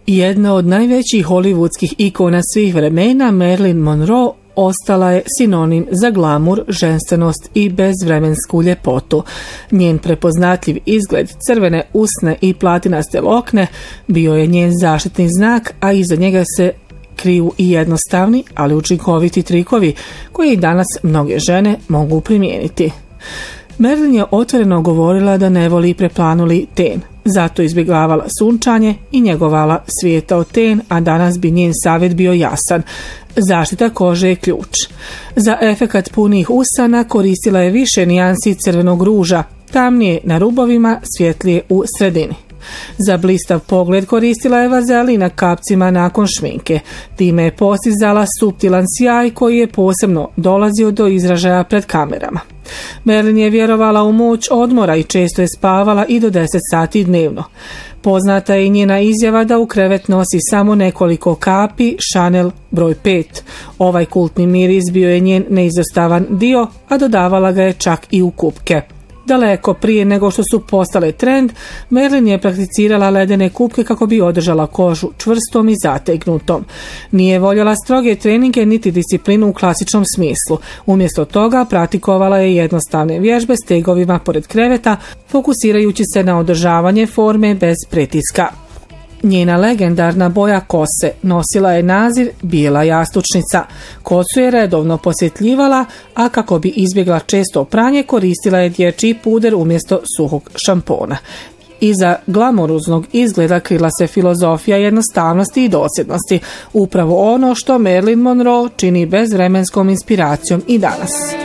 Jedna od najvećih hollywoodskih ikona svih vremena, Marilyn Monroe, ostala je sinonim za glamur, ženstvenost i bezvremensku ljepotu. Njen prepoznatljiv izgled, crvene usne i platinaste lokne bio je njen zaštitni znak, a iza njega se kriju i jednostavni, ali učinkoviti trikovi koje i danas mnoge žene mogu primijeniti. Marilyn je otvoreno govorila da ne voli preplanuli ten, zato izbjegavala sunčanje i njegovala svijetao ten, a danas bi njen savjet bio jasan. Zaštita kože je ključ. Za efekat punih usana koristila je više nijansi crvenog ruža, tamnije na rubovima, svjetlije u sredini. Za blistav pogled koristila je vazelin na kapcima nakon šminke. Time je postizala suptilan sjaj koji je posebno dolazio do izražaja pred kamerama. Marilyn je vjerovala u moć odmora i često je spavala i do 10 sati dnevno. Poznata je i njena izjava da u krevet nosi samo nekoliko kapi Chanel broj 5. Ovaj kultni miris bio je njen neizostavan dio, a dodavala ga je čak i u kupke. Daleko prije nego što su postale trend, Marilyn je prakticirala ledene kupke kako bi održala kožu čvrstom i zategnutom. Nije voljela stroge treninge niti disciplinu u klasičnom smislu. Umjesto toga praktikovala je jednostavne vježbe s tegovima pored kreveta, fokusirajući se na održavanje forme bez pritiska. Njena legendarna boja kose nosila je naziv bijela jastučnica. Kosu je redovno posjetljivala, a kako bi izbjegla često pranje koristila je dječji puder umjesto suhog šampona. Iza glamuruznog izgleda krila se filozofija jednostavnosti i dosljednosti, upravo ono što Marilyn Monroe čini bezvremenskom inspiracijom i danas.